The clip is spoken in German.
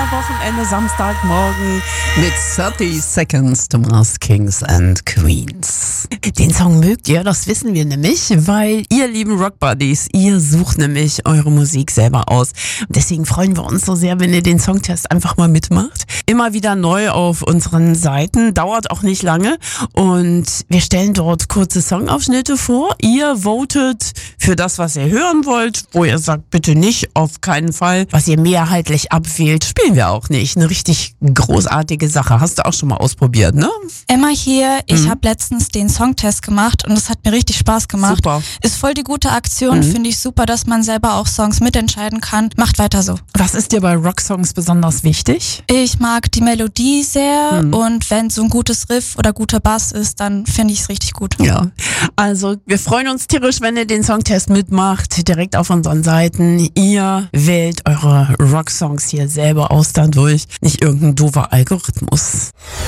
Wochenende, Samstagmorgen mit 30 Seconds to Mars Kings and Queens. Den Song mögt ihr, das wissen wir nämlich, weil ihr lieben Rock Buddies, ihr sucht nämlich eure Musik selber aus. Und deswegen freuen wir uns so sehr, wenn ihr den Songtest einfach mal mitmacht. Immer wieder neu auf unseren Seiten, dauert auch nicht lange und wir stellen dort kurze Songausschnitte vor. Ihr votet für das, was ihr hören wollt, wo ihr sagt, bitte nicht, auf keinen Fall. Was ihr mehrheitlich abwählt, spielen wir auch nicht. Eine richtig großartige Sache. Hast du auch schon mal ausprobiert, ne? Emma hier, ich habe letztens den Songtest gemacht und es hat mir richtig Spaß gemacht. Super. Ist voll die gute Aktion, finde ich super, dass man selber auch Songs mitentscheiden kann. Macht weiter so. Was ist dir bei Rocksongs besonders wichtig? Ich mag die Melodie sehr und wenn so ein gutes Riff oder guter Bass ist, dann finde ich es richtig gut. Ja, also wir freuen uns tierisch, wenn ihr den Songtest mitmacht, direkt auf unseren Seiten. Ihr wählt eure Rocksongs hier selber aus dadurch, nicht irgendein doofer Algorithmus.